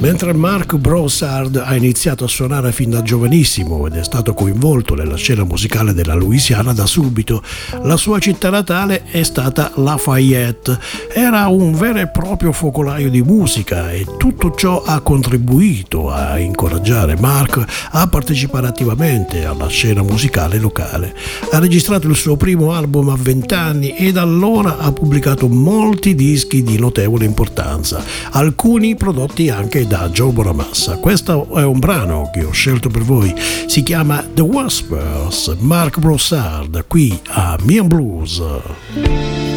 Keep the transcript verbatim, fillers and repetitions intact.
Mentre Mark Broussard ha iniziato a suonare fin da giovanissimo ed è stato coinvolto nella scena musicale della Louisiana da subito, la sua città natale è stata Lafayette. Era un vero e proprio focolaio di musica e tutto ciò ha contribuito a incoraggiare Mark a partecipare attivamente alla scena musicale locale. Ha registrato il suo primo album a venti anni e da allora ha pubblicato molti dischi di notevole importanza, alcuni prodotti anche da Joe Bonamassa. Questo è un brano che ho scelto per voi, si chiama The Whispers, Mark Broussard qui a Me and Blues.